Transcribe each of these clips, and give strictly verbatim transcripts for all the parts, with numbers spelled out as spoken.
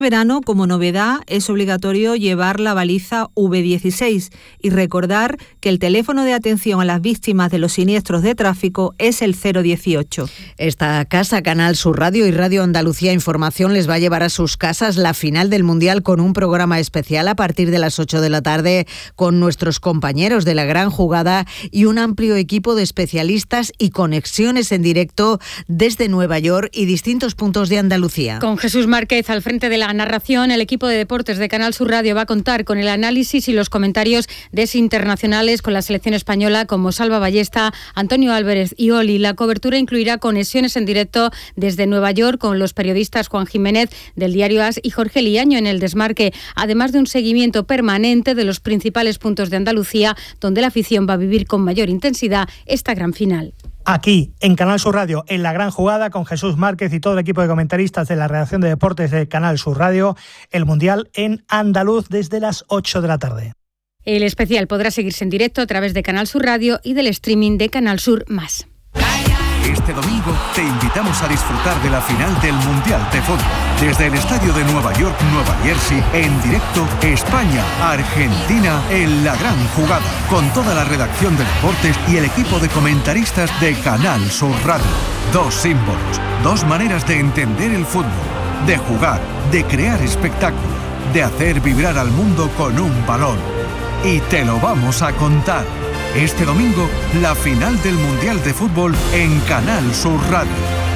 Verano, como novedad, es obligatorio llevar la baliza V dieciséis y recordar que el teléfono de atención a las víctimas de los siniestros de tráfico es el cero dieciocho. Esta casa, Canal Sur Radio y Radio Andalucía Información, les va a llevar a sus casas la final del Mundial con un programa especial a partir de las ocho de la tarde con nuestros compañeros de La Gran Jugada y un amplio equipo de especialistas y conexiones en directo desde Nueva York y distintos puntos de Andalucía. Con Jesús Márquez al frente de la narración, el equipo de deportes de Canal Sur Radio va a contar con el análisis y los comentarios de internacionales con la selección española como Salva Ballesta, Antonio Álvarez y Oli. La cobertura incluirá conexiones en directo desde Nueva York con los periodistas Juan Jiménez del diario As y Jorge Liaño en el Desmarque, además de un seguimiento permanente de los principales puntos de Andalucía, donde la afición va a vivir con mayor intensidad esta gran final. Aquí, en Canal Sur Radio, en La Gran Jugada, con Jesús Márquez y todo el equipo de comentaristas de la redacción de deportes de Canal Sur Radio, el Mundial en andaluz desde las ocho de la tarde. El especial podrá seguirse en directo a través de Canal Sur Radio y del streaming de Canal Sur Más. Este domingo te invitamos a disfrutar de la final del Mundial de Fútbol. Desde el estadio de Nueva York, Nueva Jersey, en directo, España-Argentina en La Gran Jugada. Con toda la redacción de deportes y el equipo de comentaristas de Canal Sur Radio. Dos símbolos, dos maneras de entender el fútbol, de jugar, de crear espectáculo, de hacer vibrar al mundo con un balón. Y te lo vamos a contar. Este domingo, la final del Mundial de Fútbol en Canal Sur Radio.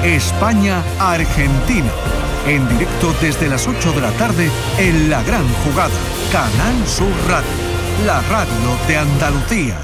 España-Argentina. En directo desde las ocho de la tarde en La Gran Jugada. Canal Sur Radio. La radio de Andalucía.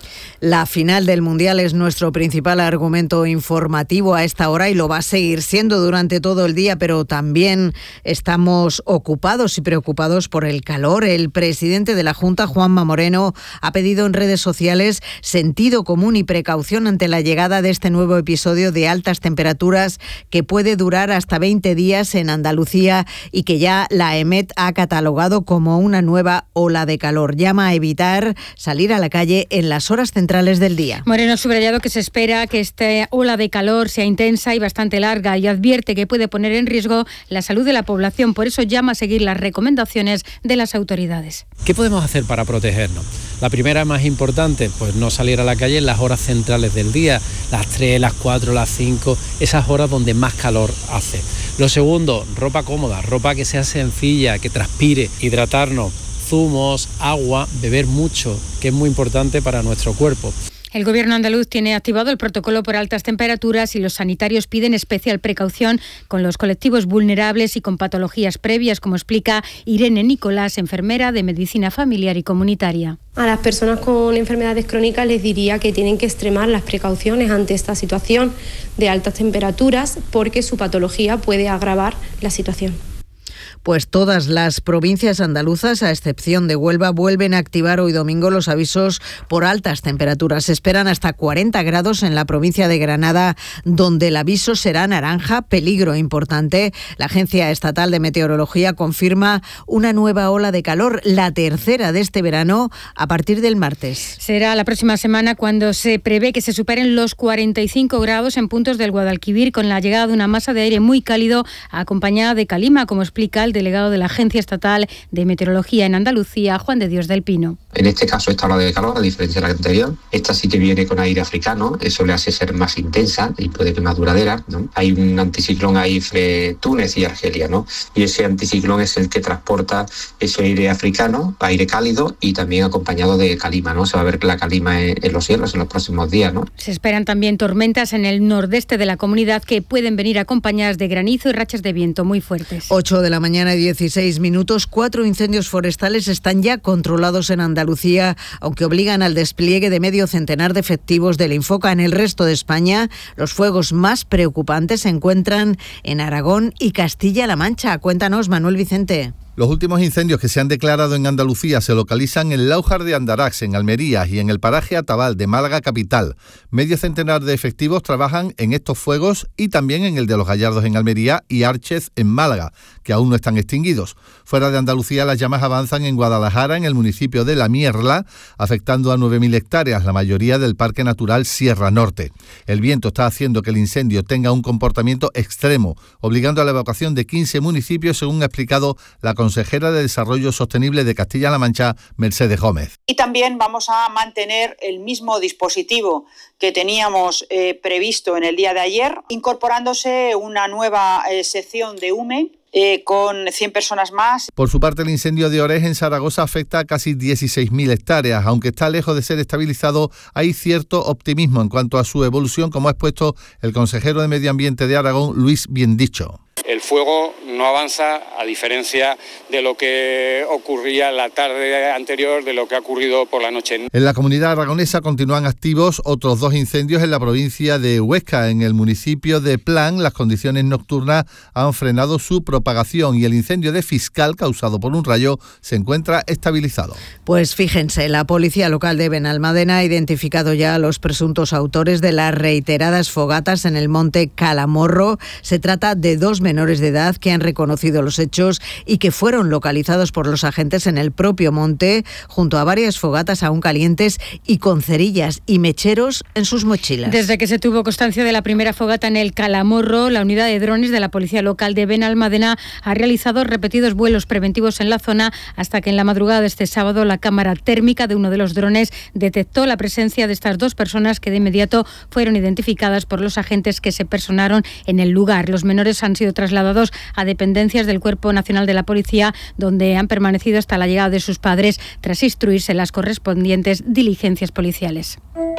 La final del Mundial es nuestro principal argumento informativo a esta hora y lo va a seguir siendo durante todo el día, pero también estamos ocupados y preocupados por el calor. El presidente de la Junta, Juanma Moreno, ha pedido en redes sociales sentido común y precaución ante la llegada de este nuevo episodio de altas temperaturas que puede durar hasta veinte días en Andalucía y que ya la EMET ha catalogado como una nueva ola de calor. Llama a evitar salir a la calle en las horas centrales del día. Moreno ha subrayado que se espera que esta ola de calor sea intensa y bastante larga y advierte que puede poner en riesgo la salud de la población. Por eso llama a seguir las recomendaciones de las autoridades. ¿Qué podemos hacer para protegernos? La primera, más importante, pues no salir a la calle en las horas centrales del día, las tres, las cuatro, las cinco, esas horas donde más calor hace. Lo segundo, ropa cómoda, ropa que sea sencilla, que transpire, hidratarnos, zumos, agua, beber mucho, que es muy importante para nuestro cuerpo. El Gobierno andaluz tiene activado el protocolo por altas temperaturas y los sanitarios piden especial precaución con los colectivos vulnerables y con patologías previas, como explica Irene Nicolás, enfermera de Medicina Familiar y Comunitaria. A las personas con enfermedades crónicas les diría que tienen que extremar las precauciones ante esta situación de altas temperaturas porque su patología puede agravar la situación. Pues todas las provincias andaluzas, a excepción de Huelva, vuelven a activar hoy domingo los avisos por altas temperaturas. Se esperan hasta cuarenta grados en la provincia de Granada, donde el aviso será naranja, peligro importante. La Agencia Estatal de Meteorología confirma una nueva ola de calor, la tercera de este verano, a partir del martes. Será la próxima semana cuando se prevé que se superen los cuarenta y cinco grados en puntos del Guadalquivir, con la llegada de una masa de aire muy cálido acompañada de calima, como explica el delegado de la Agencia Estatal de Meteorología en Andalucía, Juan de Dios del Pino. En este caso, esta ola de calor, a diferencia de la anterior, esta sí que viene con aire africano, eso le hace ser más intensa y puede que más duradera, ¿no? Hay un anticiclón ahí entre Túnez y Argelia, ¿no? Y ese anticiclón es el que transporta ese aire africano, aire cálido y también acompañado de calima, ¿no? Se va a ver la calima en, en los cielos en los próximos días, ¿no? Se esperan también tormentas en el nordeste de la comunidad que pueden venir acompañadas de granizo y rachas de viento muy fuertes. ocho de la mañana y dieciséis minutos, cuatro incendios forestales están ya controlados en Andalucía, aunque obligan al despliegue de medio centenar de efectivos del Infoca. En el resto de España, los fuegos más preocupantes se encuentran en Aragón y Castilla-La Mancha. Cuéntanos, Manuel Vicente. Los últimos incendios que se han declarado en Andalucía se localizan en Laujar de Andarax, en Almería, y en el paraje Atabal de Málaga capital. Medio centenar de efectivos trabajan en estos fuegos y también en el de Los Gallardos en Almería y Archez en Málaga, que aún no están extinguidos. Fuera de Andalucía, las llamas avanzan en Guadalajara, en el municipio de La Mierla, afectando a nueve mil hectáreas, la mayoría del Parque Natural Sierra Norte. El viento está haciendo que el incendio tenga un comportamiento extremo, obligando a la evacuación de quince municipios, según ha explicado la consejera de Desarrollo Sostenible de Castilla-La Mancha, Mercedes Gómez. Y también vamos a mantener el mismo dispositivo que teníamos eh, previsto en el día de ayer, incorporándose una nueva eh, sección de U M E Eh, con cien personas más. Por su parte, el incendio de Orez en Zaragoza afecta a casi dieciséis mil hectáreas. Aunque está lejos de ser estabilizado, hay cierto optimismo en cuanto a su evolución, como ha expuesto el consejero de Medio Ambiente de Aragón, Luis Biendicho. El fuego no avanza, a diferencia de lo que ocurría la tarde anterior, de lo que ha ocurrido por la noche. En la comunidad aragonesa continúan activos otros dos incendios en la provincia de Huesca. En el municipio de Plan, las condiciones nocturnas han frenado su propagación y el incendio de Fiscal, causado por un rayo, se encuentra estabilizado. Pues fíjense, la policía local de Benalmádena ha identificado ya a los presuntos autores de las reiteradas fogatas en el monte Calamorro. Se trata de dos menores de edad que han reconocido los hechos y que fueron localizados por los agentes en el propio monte, junto a varias fogatas aún calientes y con cerillas y mecheros en sus mochilas. Desde que se tuvo constancia de la primera fogata en el Calamorro, la unidad de drones de la policía local de Benalmádena ha realizado repetidos vuelos preventivos en la zona, hasta que en la madrugada de este sábado la cámara térmica de uno de los drones detectó la presencia de estas dos personas, que de inmediato fueron identificadas por los agentes que se personaron en el lugar. Los menores han sido trasladados a dependencias del Cuerpo Nacional de la Policía, donde han permanecido hasta la llegada de sus padres, tras instruirse las correspondientes diligencias policiales.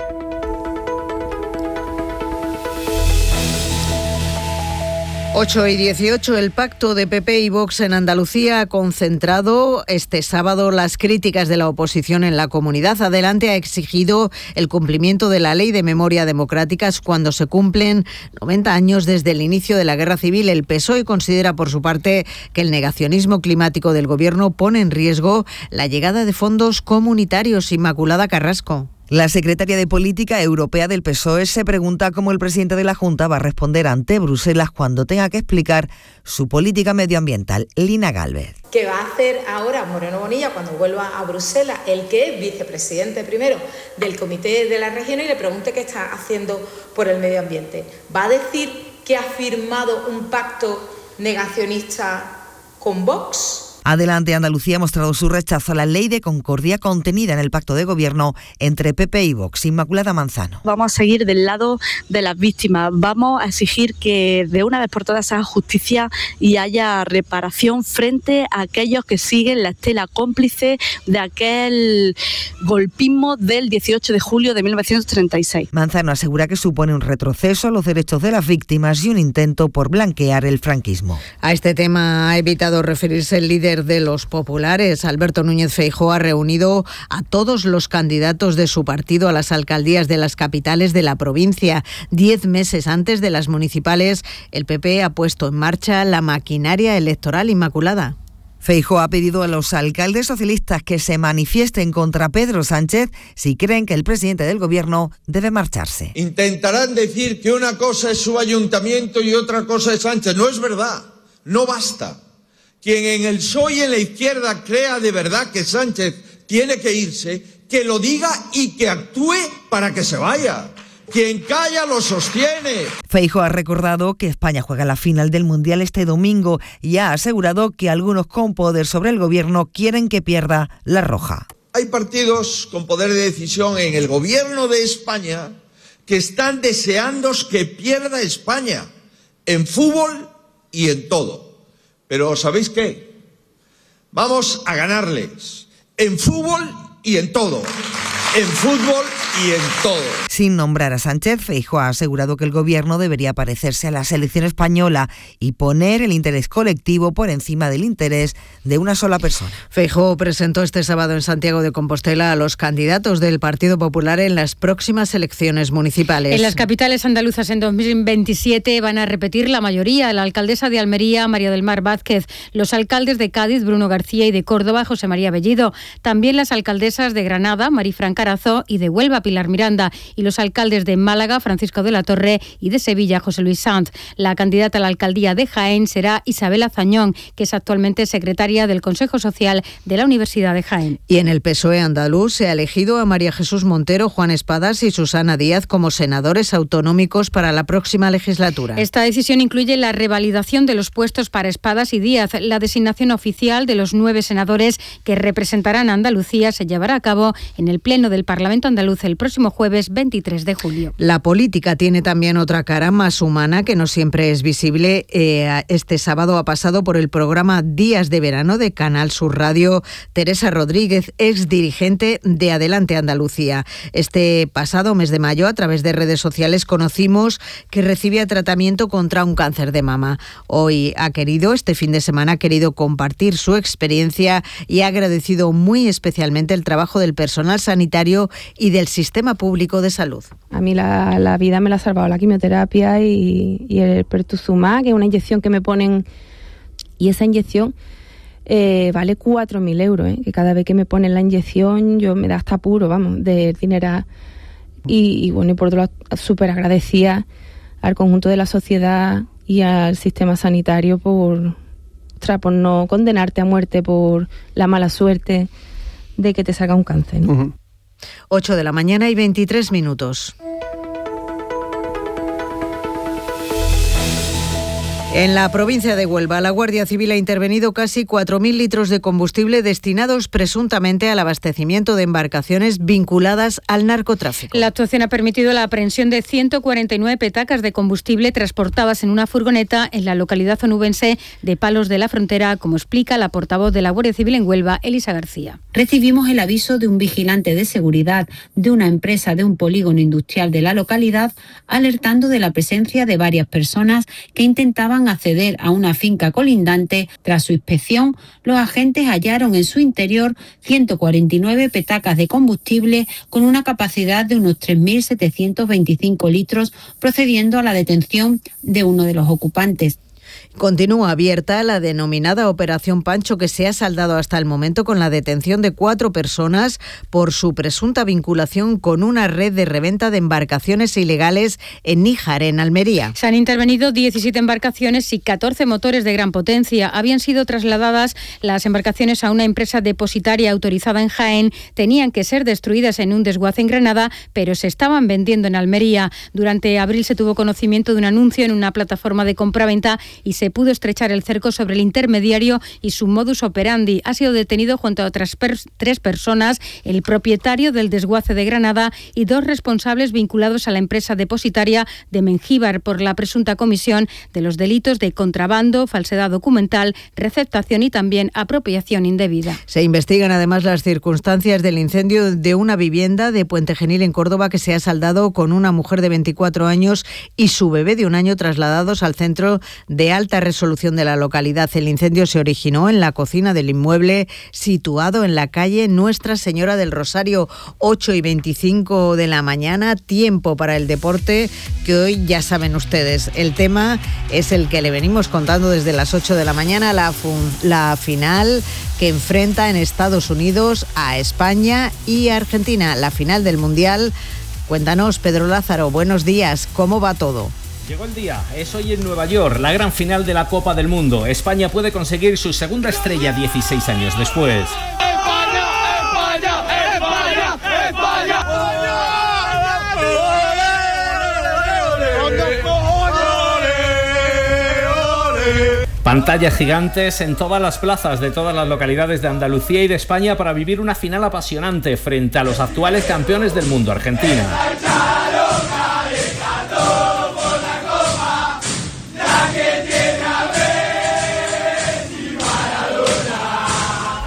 ocho y dieciocho, el pacto de P P y Vox en Andalucía ha concentrado este sábado las críticas de la oposición en la comunidad. Adelante ha exigido el cumplimiento de la Ley de Memoria Democrática cuando se cumplen noventa años desde el inicio de la Guerra Civil. El P S O E considera, por su parte, que el negacionismo climático del Gobierno pone en riesgo la llegada de fondos comunitarios. Inmaculada Carrasco. La secretaria de Política Europea del P S O E se pregunta cómo el presidente de la Junta va a responder ante Bruselas cuando tenga que explicar su política medioambiental. Lina Gálvez. ¿Qué va a hacer ahora Moreno Bonilla cuando vuelva a Bruselas, el que es vicepresidente primero del Comité de la Región, y le pregunte qué está haciendo por el medio ambiente? ¿Va a decir que ha firmado un pacto negacionista con Vox? Adelante Andalucía ha mostrado su rechazo a la ley de concordia contenida en el pacto de gobierno entre P P y Vox. Inmaculada Manzano. Vamos a seguir del lado de las víctimas. Vamos a exigir que de una vez por todas se haga justicia y haya reparación frente a aquellos que siguen la estela cómplice de aquel golpismo del dieciocho de julio de mil novecientos treinta y seis. Manzano asegura que supone un retroceso a los derechos de las víctimas y un intento por blanquear el franquismo. A este tema ha evitado referirse el líder de los populares. Alberto Núñez Feijóo ha reunido a todos los candidatos de su partido a las alcaldías de las capitales de la provincia. Diez meses antes de las municipales, el P P ha puesto en marcha la maquinaria electoral. Inmaculada. Feijóo ha pedido a los alcaldes socialistas que se manifiesten contra Pedro Sánchez si creen que el presidente del gobierno debe marcharse. Intentarán decir que una cosa es su ayuntamiento y otra cosa es Sánchez. No es verdad, no basta. Quien en el P S O E y en la izquierda crea de verdad que Sánchez tiene que irse, que lo diga y que actúe para que se vaya. Quien calla lo sostiene. Feijóo ha recordado que España juega la final del Mundial este domingo y ha asegurado que algunos con poder sobre el gobierno quieren que pierda la roja. Hay partidos con poder de decisión en el gobierno de España que están deseando que pierda España en fútbol y en todo. Pero ¿sabéis qué? Vamos a ganarles en fútbol y en todo. En fútbol y en todo. Sin nombrar a Sánchez, Feijóo ha asegurado que el gobierno debería parecerse a la selección española y poner el interés colectivo por encima del interés de una sola persona. Feijóo presentó este sábado en Santiago de Compostela a los candidatos del Partido Popular en las próximas elecciones municipales. En las capitales andaluzas en dos mil veintisiete van a repetir la mayoría: la alcaldesa de Almería, María del Mar Vázquez, los alcaldes de Cádiz, Bruno García, y de Córdoba, José María Bellido, también las alcaldesas de Granada, Marifran Carazo, y de Huelva, Pilar Miranda, y los alcaldes de Málaga, Francisco de la Torre, y de Sevilla, José Luis Sanz. La candidata a la alcaldía de Jaén será Isabel Azañón, que es actualmente secretaria del Consejo Social de la Universidad de Jaén. Y en el P S O E andaluz se ha elegido a María Jesús Montero, Juan Espadas y Susana Díaz como senadores autonómicos para la próxima legislatura. Esta decisión incluye la revalidación de los puestos para Espadas y Díaz. La designación oficial de los nueve senadores que representarán a Andalucía se llevará a cabo en el Pleno del Parlamento andaluz el próximo jueves veintitrés de julio. La política tiene también otra cara más humana que no siempre es visible. Eh, este sábado ha pasado por el programa Días de Verano de Canal Sur Radio Teresa Rodríguez, ex dirigente de Adelante Andalucía. Este pasado mes de mayo, a través de redes sociales, conocimos que recibía tratamiento contra un cáncer de mama. Hoy ha querido, este fin de semana, ha querido compartir su experiencia y ha agradecido muy especialmente el trabajo del personal sanitario y del sistema público de salud. A mí la, la vida me la ha salvado la quimioterapia y, y el pertuzumab, que es una inyección que me ponen, y esa inyección eh, vale cuatro mil euros, ¿eh? Que cada vez que me ponen la inyección yo me da hasta puro, vamos, de dinero. Y, y bueno, y por otro lado, súper agradecida al conjunto de la sociedad y al sistema sanitario por, por no condenarte a muerte por la mala suerte de que te salga un cáncer, ¿no? Uh-huh. ocho de la mañana y veintitrés minutos. En la provincia de Huelva, la Guardia Civil ha intervenido casi cuatro mil litros de combustible destinados presuntamente al abastecimiento de embarcaciones vinculadas al narcotráfico. La actuación ha permitido la aprehensión de ciento cuarenta y nueve petacas de combustible transportadas en una furgoneta en la localidad onubense de Palos de la Frontera, como explica la portavoz de la Guardia Civil en Huelva, Elisa García. Recibimos el aviso de un vigilante de seguridad de una empresa de un polígono industrial de la localidad, alertando de la presencia de varias personas que intentaban acceder a una finca colindante. Tras su inspección, los agentes hallaron en su interior ciento cuarenta y nueve petacas de combustible con una capacidad de unos tres mil setecientos veinticinco litros, procediendo a la detención de uno de los ocupantes. Continúa abierta la denominada Operación Pancho, que se ha saldado hasta el momento con la detención de cuatro personas por su presunta vinculación con una red de reventa de embarcaciones ilegales en Níjar, en Almería. Se han intervenido diecisiete embarcaciones y catorce motores de gran potencia. Habían sido trasladadas las embarcaciones a una empresa depositaria autorizada en Jaén. Tenían que ser destruidas en un desguace en Granada, pero se estaban vendiendo en Almería. Durante abril se tuvo conocimiento de un anuncio en una plataforma de compraventa y se pudo estrechar el cerco sobre el intermediario y su modus operandi. Ha sido detenido junto a otras per- tres personas, el propietario del desguace de Granada y dos responsables vinculados a la empresa depositaria de Mengíbar por la presunta comisión de los delitos de contrabando, falsedad documental, receptación y también apropiación indebida. Se investigan además las circunstancias del incendio de una vivienda de Puente Genil en Córdoba que se ha saldado con una mujer de veinticuatro años y su bebé de un año trasladados al centro de alta resolución de la localidad. El incendio se originó en la cocina del inmueble situado en la calle Nuestra Señora del Rosario. Ocho y veinticinco de la mañana, tiempo para el deporte, que hoy ya saben ustedes, el tema es el que le venimos contando desde las ocho de la mañana, la, fun- la final que enfrenta en Estados Unidos a España y a Argentina, la final del Mundial. Cuéntanos, Pedro Lázaro, buenos días, ¿cómo va todo? Llegó el día, es hoy en Nueva York, la gran final de la Copa del Mundo. España puede conseguir su segunda estrella dieciséis años después. ¡España, España, España, España! Pantallas gigantes en todas las plazas de todas las localidades de Andalucía y de España para vivir una final apasionante frente a los actuales campeones del mundo, Argentina.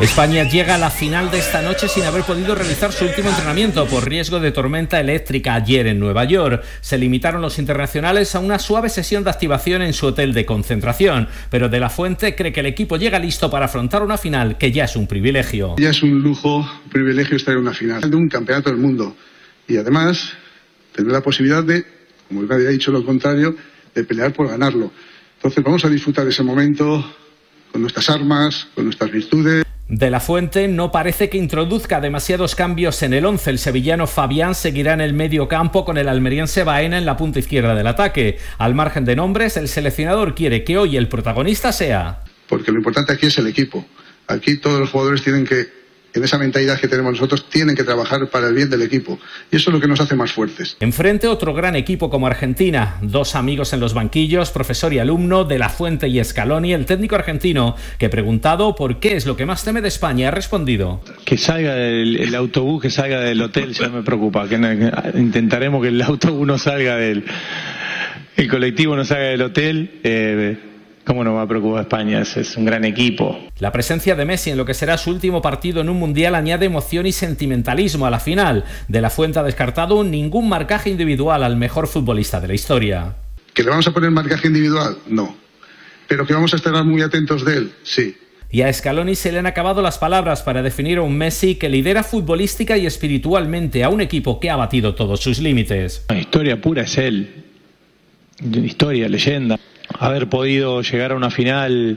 España llega a la final de esta noche sin haber podido realizar su último entrenamiento por riesgo de tormenta eléctrica ayer en Nueva York. Se limitaron los internacionales a una suave sesión de activación en su hotel de concentración, pero De la Fuente cree que el equipo llega listo para afrontar una final que ya es un privilegio. Ya es un lujo, un privilegio estar en una final de un campeonato del mundo y además tener la posibilidad de, como nadie ha dicho lo contrario, de pelear por ganarlo. Entonces vamos a disfrutar ese momento con nuestras armas, con nuestras virtudes. De la Fuente no parece que introduzca demasiados cambios en el once. El sevillano Fabián seguirá en el medio campo con el almeriense Baena en la punta izquierda del ataque. Al margen de nombres, el seleccionador quiere que hoy el protagonista sea... Porque lo importante aquí es el equipo. Aquí todos los jugadores tienen que, en esa mentalidad que tenemos nosotros, tienen que trabajar para el bien del equipo. Y eso es lo que nos hace más fuertes. Enfrente otro gran equipo como Argentina. Dos amigos en los banquillos, profesor y alumno, De la Fuente y Scaloni, el técnico argentino, que preguntado por qué es lo que más teme de España, ha respondido: que salga el, el autobús, que salga del hotel, ya me preocupa. Que no, intentaremos que el autobús no salga del... el colectivo no salga del hotel. Eh, ¿Cómo no va a preocupar España? Es, es un gran equipo. La presencia de Messi en lo que será su último partido en un mundial añade emoción y sentimentalismo a la final. De la Fuente ha descartado ningún marcaje individual al mejor futbolista de la historia. ¿Que le vamos a poner marcaje individual? No. ¿Pero que vamos a estar muy atentos de él? Sí. Y a Scaloni se le han acabado las palabras para definir a un Messi que lidera futbolística y espiritualmente a un equipo que ha batido todos sus límites. La historia pura es él. Historia, leyenda. Haber podido llegar a una final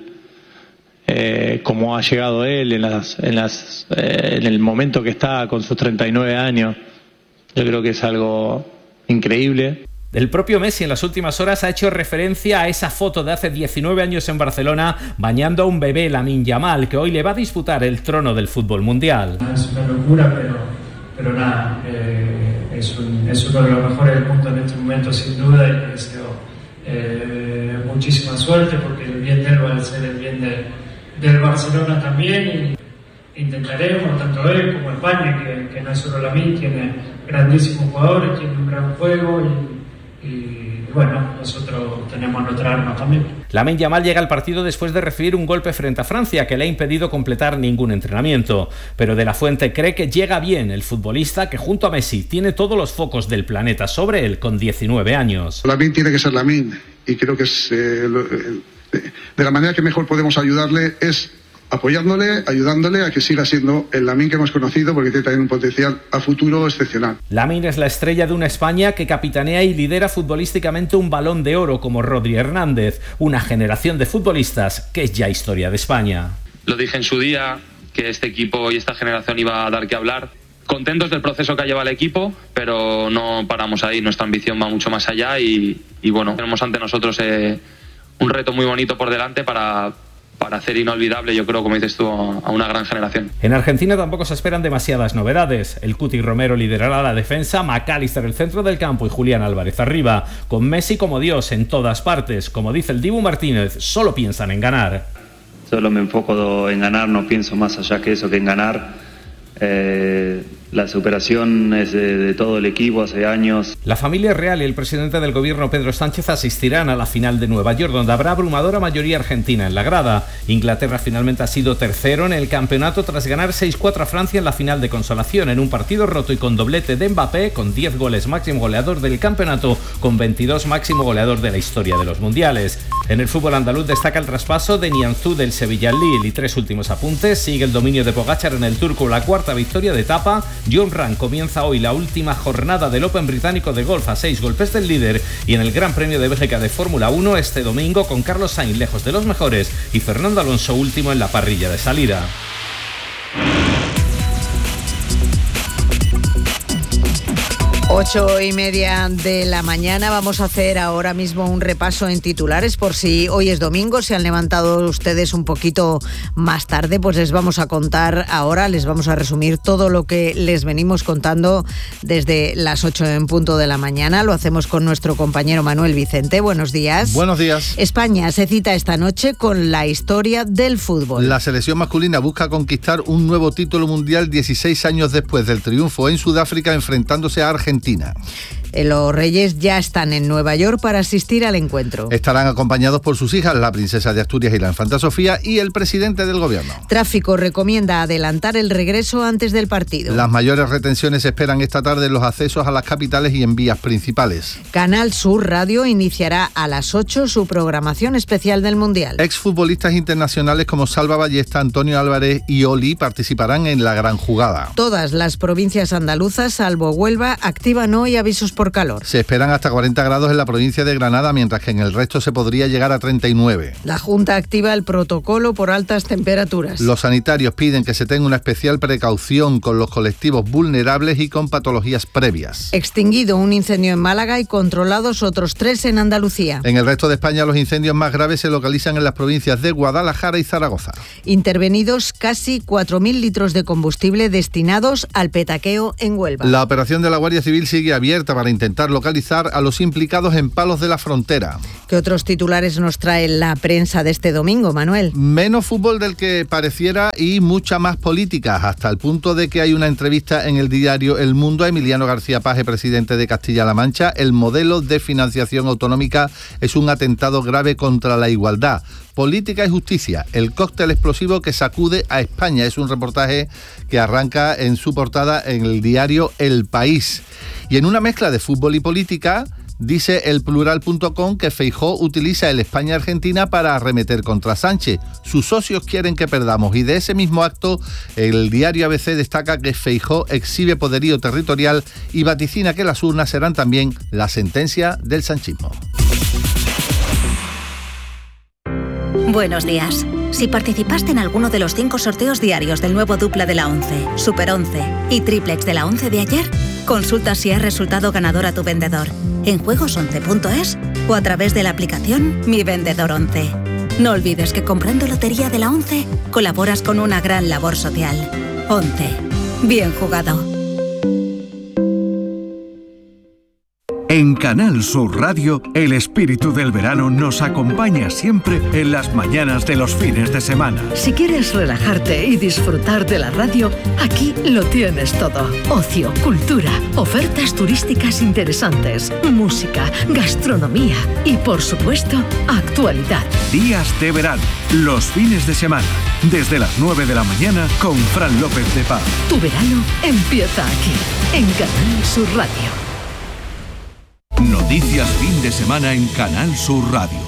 eh, como ha llegado él en, las, en, las, eh, en el momento que está con sus treinta y nueve años, yo creo que es algo increíble. El propio Messi en las últimas horas ha hecho referencia a esa foto de hace diecinueve años en Barcelona bañando a un bebé, Lamine Yamal, que hoy le va a disputar el trono del fútbol mundial. Es una locura, pero, pero nada, eh, es, un, es uno de los mejores del mundo en este momento sin duda, y le deseo eh, muchísima suerte porque el bien de él va a ser el bien de, del Barcelona también, y intentaremos, tanto él como España, que, que no es solo Lamine, tiene grandísimos jugadores, tiene un gran juego y Y bueno, nosotros tenemos nuestra arma también. Lamine Yamal llega al partido después de recibir un golpe frente a Francia que le ha impedido completar ningún entrenamiento. Pero De la Fuente cree que llega bien el futbolista que junto a Messi tiene todos los focos del planeta sobre él con diecinueve años. Lamine tiene que ser Lamine y creo que es, eh, lo, eh, de la manera que mejor podemos ayudarle es apoyándole, ayudándole a que siga siendo el Lamine que hemos conocido, porque tiene también un potencial a futuro excepcional. Lamine es la estrella de una España que capitanea y lidera futbolísticamente un Balón de Oro como Rodri Hernández, una generación de futbolistas que es ya historia de España. Lo dije en su día, que este equipo y esta generación iba a dar que hablar. Contentos del proceso que ha llevado el equipo, pero no paramos ahí, nuestra ambición va mucho más allá y, y bueno, tenemos ante nosotros eh, un reto muy bonito por delante para... para hacer inolvidable, yo creo, como dices tú, a una gran generación. En Argentina tampoco se esperan demasiadas novedades. El Cuti Romero liderará la defensa, McAllister el centro del campo y Julián Álvarez arriba, con Messi como Dios en todas partes. Como dice el Dibu Martínez, solo piensan en ganar. Solo me enfoco en ganar, no pienso más allá que eso, que en ganar. Eh, la superación es de, de todo el equipo hace años. La familia real y el presidente del gobierno Pedro Sánchez asistirán a la final de Nueva York, donde habrá abrumadora mayoría argentina en la grada. Inglaterra finalmente ha sido tercero en el campeonato tras ganar seis cuatro a Francia en la final de consolación, en un partido roto y con doblete de Mbappé, con diez goles máximo goleador del campeonato, con veintidós máximo goleador de la historia de los mundiales. En el fútbol andaluz destaca el traspaso de Nianzú del Sevilla al Lille. Y tres últimos apuntes: sigue el dominio de Pogačar en el Turco, la cuarta victoria de etapa. Jon Rahm comienza hoy la última jornada del Open británico de golf a seis golpes del líder, y en el Gran Premio de Bélgica de Fórmula uno este domingo con Carlos Sainz lejos de los mejores y Fernando Alonso último en la parrilla de salida. Ocho y media de la mañana. Vamos a hacer ahora mismo un repaso en titulares por si hoy es domingo. Se han levantado ustedes un poquito más tarde, pues les vamos a contar ahora, les vamos a resumir todo lo que les venimos contando desde las ocho en punto de la mañana. Lo hacemos con nuestro compañero Manuel Vicente. Buenos días. Buenos días. España se cita esta noche con la historia del fútbol. La selección masculina busca conquistar un nuevo título mundial dieciséis años después del triunfo en Sudáfrica enfrentándose a Argentina. Los Reyes ya están en Nueva York para asistir al encuentro. Estarán acompañados por sus hijas, la princesa de Asturias y la infanta Sofía, y el presidente del gobierno. Tráfico recomienda adelantar el regreso antes del partido. Las mayores retenciones se esperan esta tarde en los accesos a las capitales y en vías principales. Canal Sur Radio iniciará a las ocho su programación especial del Mundial. Exfutbolistas internacionales como Salva Ballesta, Antonio Álvarez y Oli participarán en la gran jugada. Todas las provincias andaluzas, salvo Huelva, activan hoy avisos por calor. Se esperan hasta cuarenta grados en la provincia de Granada, mientras que en el resto se podría llegar a treinta y nueve. La Junta activa el protocolo por altas temperaturas. Los sanitarios piden que se tenga una especial precaución con los colectivos vulnerables y con patologías previas. Extinguido un incendio en Málaga y controlados otros tres en Andalucía. En el resto de España los incendios más graves se localizan en las provincias de Guadalajara y Zaragoza. Intervenidos casi cuatro mil litros de combustible destinados al petaqueo en Huelva. La operación de la Guardia Civil sigue abierta para intentar localizar a los implicados en Palos de la Frontera. ¿Qué otros titulares nos trae la prensa de este domingo, Manuel? Menos fútbol del que pareciera y mucha más política, hasta el punto de que hay una entrevista en el diario El Mundo a Emiliano García Paje, presidente de Castilla-La Mancha. El modelo de financiación autonómica es un atentado grave contra la igualdad. Política y justicia, el cóctel explosivo que sacude a España. Es un reportaje que arranca en su portada en el diario El País. Y en una mezcla de fútbol y política, dice el plural punto com que Feijóo utiliza el España-Argentina para arremeter contra Sánchez. Sus socios quieren que perdamos, y de ese mismo acto el diario A B C destaca que Feijóo exhibe poderío territorial y vaticina que las urnas serán también la sentencia del sanchismo. Buenos días. Si participaste en alguno de los cinco sorteos diarios del nuevo dupla de la once, Super once y Triplex de la once de ayer, consulta si has resultado ganador a tu vendedor en juegos once punto es o a través de la aplicación Mi Vendedor once. No olvides que comprando lotería de la once colaboras con una gran labor social. once. Bien jugado. En Canal Sur Radio, el espíritu del verano nos acompaña siempre en las mañanas de los fines de semana. Si quieres relajarte y disfrutar de la radio, aquí lo tienes todo. Ocio, cultura, ofertas turísticas interesantes, música, gastronomía y, por supuesto, actualidad. Días de verano, los fines de semana, desde las nueve de la mañana con Fran López de Paz. Tu verano empieza aquí, en Canal Sur Radio. Noticias fin de semana en Canal Sur Radio.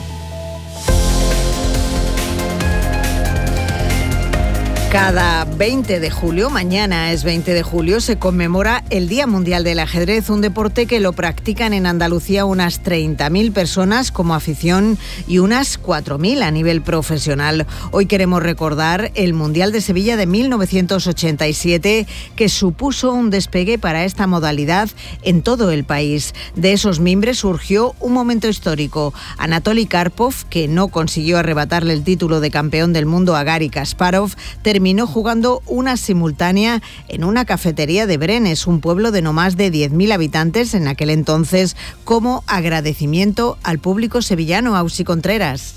Cada veinte de julio, mañana es veinte de julio, se conmemora el Día Mundial del Ajedrez, un deporte que lo practican en Andalucía unas treinta mil personas como afición y unas cuatro mil a nivel profesional. Hoy queremos recordar el Mundial de Sevilla de mil novecientos ochenta y siete, que supuso un despegue para esta modalidad en todo el país. De esos mimbres surgió un momento histórico. Anatoly Karpov, que no consiguió arrebatarle el título de campeón del mundo a Garry Kasparov, terminó jugando una simultánea en una cafetería de Brenes, un pueblo de no más de diez mil habitantes en aquel entonces, como agradecimiento al público sevillano. Ausi Contreras.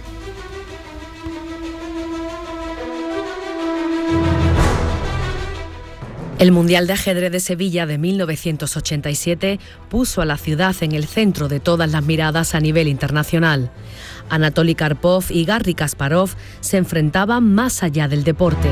El Mundial de Ajedrez de Sevilla de mil novecientos ochenta y siete puso a la ciudad en el centro de todas las miradas a nivel internacional. Anatoly Karpov y Garry Kasparov se enfrentaban más allá del deporte.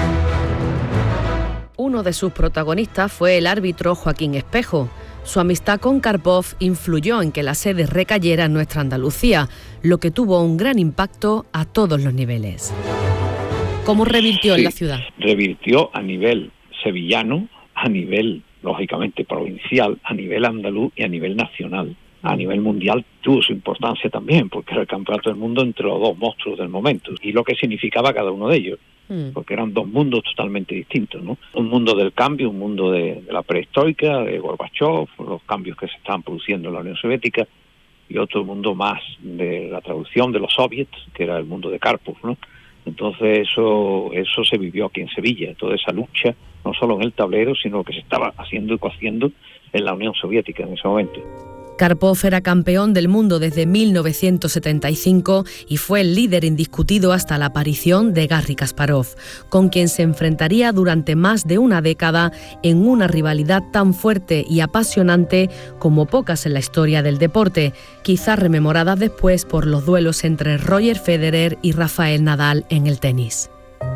Uno de sus protagonistas fue el árbitro Joaquín Espejo. Su amistad con Karpov influyó en que la sede recayera en nuestra Andalucía, lo que tuvo un gran impacto a todos los niveles. ¿Cómo revirtió sí, en la ciudad? Revirtió a nivel sevillano, a nivel, lógicamente, provincial, a nivel andaluz y a nivel nacional. A nivel mundial tuvo su importancia también, porque era el campeonato del mundo entre los dos monstruos del momento, y lo que significaba cada uno de ellos, mm. porque eran dos mundos totalmente distintos, ¿no? Un mundo del cambio, un mundo de, de la prehistórica, de Gorbachov, los cambios que se estaban produciendo en la Unión Soviética, y otro mundo más de la traducción de los soviets, que era el mundo de Karpov, ¿no? Entonces eso eso se vivió aquí en Sevilla, toda esa lucha, no solo en el tablero, sino que se estaba haciendo y cociendo en la Unión Soviética en ese momento. Karpov era campeón del mundo desde mil novecientos setenta y cinco y fue el líder indiscutido hasta la aparición de Garry Kasparov, con quien se enfrentaría durante más de una década en una rivalidad tan fuerte y apasionante como pocas en la historia del deporte, quizás rememoradas después por los duelos entre Roger Federer y Rafael Nadal en el tenis.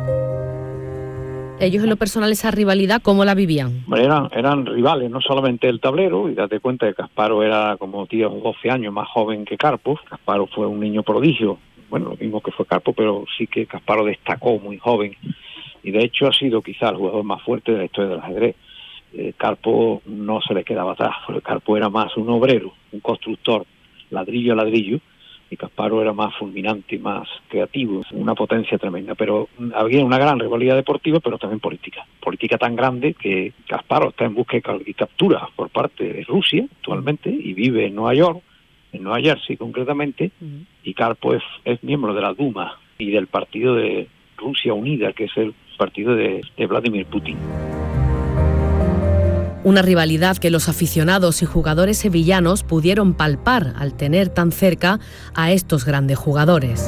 Ellos en lo personal, esa rivalidad, ¿cómo la vivían? Eran, eran rivales, no solamente el tablero, y date cuenta que Kasparov era como tío doce años más joven que Karpov. Kasparov fue un niño prodigio, bueno, lo mismo que fue Karpov, pero sí que Kasparov destacó muy joven, y de hecho ha sido quizá el jugador más fuerte de la historia del ajedrez. Eh, Karpov no se le quedaba atrás, porque Karpov era más un obrero, un constructor, ladrillo a ladrillo, y Kasparov era más fulminante y más creativo, una potencia tremenda. Pero había una gran rivalidad deportiva, pero también política. Política tan grande que Kasparov está en búsqueda y captura por parte de Rusia actualmente y vive en Nueva York, en Nueva Jersey concretamente, uh-huh. y Karpov es, es miembro de la Duma y del partido de Rusia Unida, que es el partido de, de Vladimir Putin. Una rivalidad que los aficionados y jugadores sevillanos pudieron palpar al tener tan cerca a estos grandes jugadores.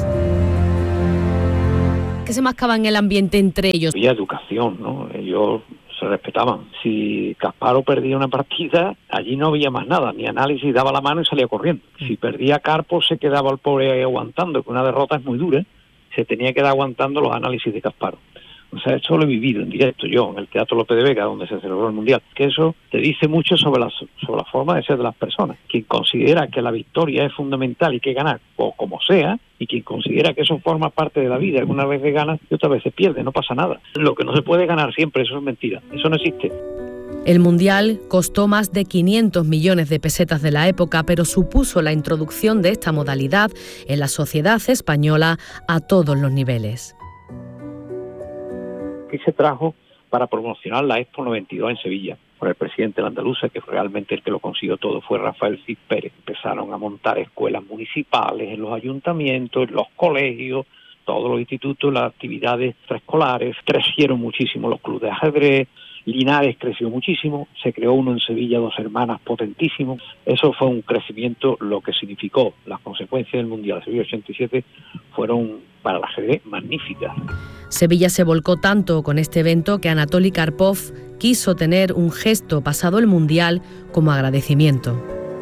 ¿Qué se mascaba en el ambiente entre ellos? Había educación, ¿no? Ellos se respetaban. Si Kasparov perdía una partida, allí no había más nada, ni análisis, daba la mano y salía corriendo. Si perdía Karpov, se quedaba el pobre aguantando, que una derrota es muy dura, se tenía que quedar aguantando los análisis de Kasparov. O sea, eso lo he vivido en directo yo, en el Teatro López de Vega, donde se celebró el Mundial. Que eso te dice mucho sobre la, sobre la forma de ser de las personas. Quien considera que la victoria es fundamental y que ganar, o como sea, y quien considera que eso forma parte de la vida, algunas veces gana y otras veces pierde, no pasa nada. Lo que no se puede ganar siempre, eso es mentira, eso no existe. El Mundial costó más de quinientos millones de pesetas de la época, pero supuso la introducción de esta modalidad en la sociedad española a todos los niveles. Que se trajo para promocionar la Expo noventa y dos en Sevilla por el presidente de la Andaluza, que fue realmente el que lo consiguió todo, fue Rafael Cid Pérez. Empezaron a montar escuelas municipales en los ayuntamientos, en los colegios, todos los institutos, las actividades preescolares, crecieron muchísimo los clubes de ajedrez, Linares creció muchísimo, se creó uno en Sevilla, Dos Hermanas, potentísimo. Eso fue un crecimiento, lo que significó las consecuencias del Mundial de Sevilla ochenta y siete fueron para el ajedrez magníficas. Sevilla se volcó tanto con este evento que Anatoly Karpov quiso tener un gesto pasado el Mundial como agradecimiento.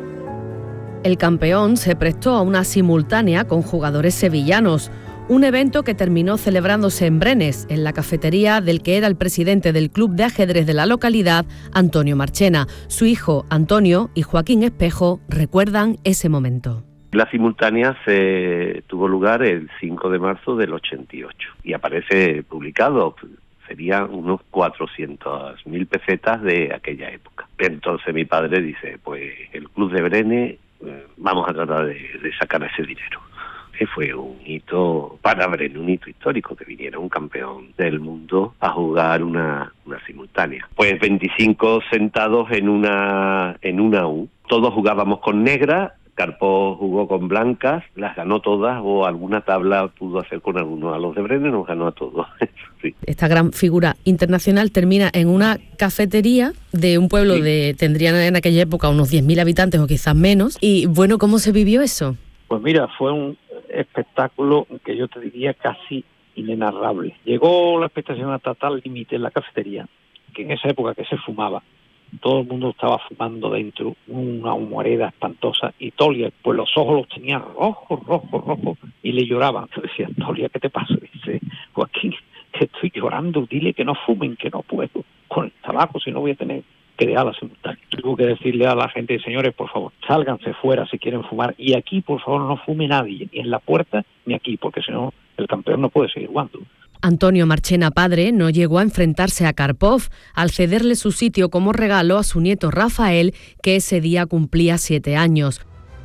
El campeón se prestó a una simultánea con jugadores sevillanos, un evento que terminó celebrándose en Brenes, en la cafetería del que era el presidente del club de ajedrez de la localidad, Antonio Marchena. Su hijo, Antonio, y Joaquín Espejo recuerdan ese momento. La simultánea se tuvo lugar el cinco de marzo del ochenta y ocho y aparece publicado, serían unos cuatrocientas mil pesetas de aquella época. Entonces mi padre dice, pues el club de Brenes, eh, vamos a tratar de, de sacar ese dinero. Que fue un hito para Brenes, un hito histórico, que viniera un campeón del mundo a jugar una, una simultánea. Pues veinticinco sentados en una, en una U. Todos jugábamos con negras. Karpov jugó con blancas, las ganó todas, o alguna tabla pudo hacer con algunos. A los de Brenes nos ganó a todos. Sí. Esta gran figura internacional termina en una cafetería de un pueblo sí. de, tendrían en aquella época unos diez mil habitantes o quizás menos. Y bueno, ¿cómo se vivió eso? Pues mira, fue un espectáculo que yo te diría casi inenarrable. Llegó la expectación hasta tal límite en la cafetería, que en esa época que se fumaba, todo el mundo estaba fumando dentro, una humoreda espantosa, y Tolia, pues los ojos los tenía rojos, rojos, rojos, y le lloraban. Yo decía, Tolia, ¿qué te pasa? Dice, Joaquín, que estoy llorando, dile que no fumen, que no puedo, con el tabaco, si no voy a tener que dejar la simultánea. Tuve que decirle a la gente, señores, por favor, sálganse fuera si quieren fumar, y aquí, por favor, no fume nadie, ni en la puerta, ni aquí, porque si no, el campeón no puede seguir jugando. Antonio Marchena padre no llegó a enfrentarse a Karpov al cederle su sitio como regalo a su nieto Rafael, que ese día cumplía siete años.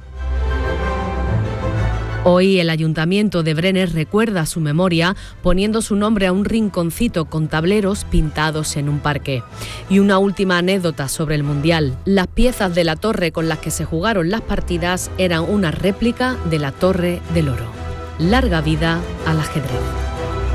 Hoy el Ayuntamiento de Brenes recuerda su memoria poniendo su nombre a un rinconcito con tableros pintados en un parque. Y una última anécdota sobre el Mundial. Las piezas de la torre con las que se jugaron las partidas eran una réplica de la Torre del Oro. Larga vida al ajedrez.